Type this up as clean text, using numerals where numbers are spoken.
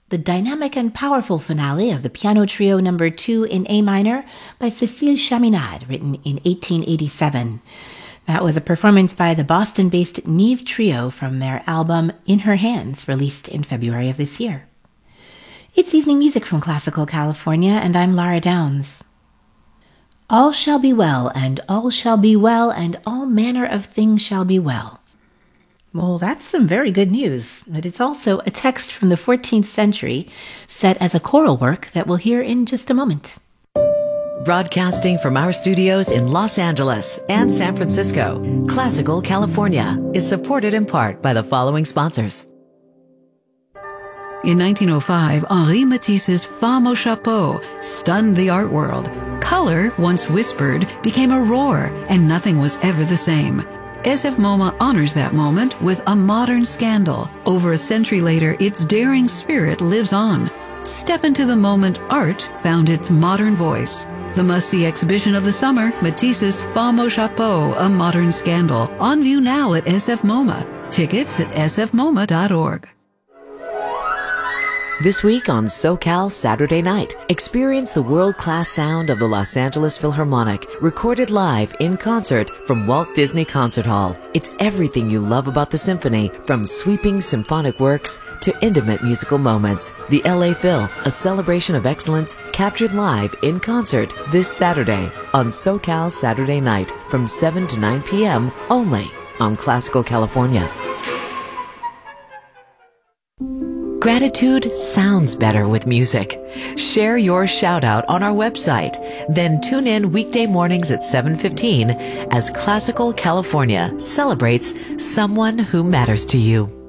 the dynamic and powerful finale of the Piano Trio No. 2 in A minor by Cécile Chaminade, written in 1887. That was a performance by the Boston-based Neve Trio from their album In Her Hands, released in February of this year. It's evening music from Classical California, and I'm Lara Downs. All shall be well, and all shall be well, and all manner of things shall be well. Well, that's some very good news, but it's also a text from the 14th century set as a choral work that we'll hear in just a moment. Broadcasting from our studios in Los Angeles and San Francisco, Classical California is supported in part by the following sponsors. In 1905, Henri Matisse's Femme au Chapeau stunned the art world. Color, once whispered, became a roar, and nothing was ever the same. SF MoMA honors that moment with a modern scandal. Over a century later, its daring spirit lives on. Step into the moment art found its modern voice. The must-see exhibition of the summer, Matisse's Femme au Chapeau, A Modern Scandal. On view now at SF MoMA. Tickets at sfmoma.org. This week on SoCal Saturday Night, experience the world-class sound of the Los Angeles Philharmonic, recorded live in concert from Walt Disney Concert Hall. It's everything you love about the symphony, from sweeping symphonic works to intimate musical moments. The LA Phil, a celebration of excellence, captured live in concert this Saturday on SoCal Saturday Night from 7 to 9 p.m. only on Classical California. Gratitude sounds better with music. Share your shout out on our website. Then tune in weekday mornings at 7:15 as Classical California celebrates someone who matters to you.